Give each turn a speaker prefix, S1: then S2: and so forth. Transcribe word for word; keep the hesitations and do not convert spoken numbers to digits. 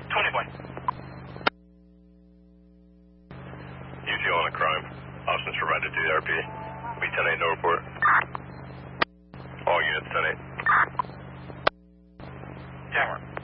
S1: twenty boy.
S2: U T O on a crime. Austin's provided to the R P. B ten eight, no report. All units ten eight.
S1: Jammer.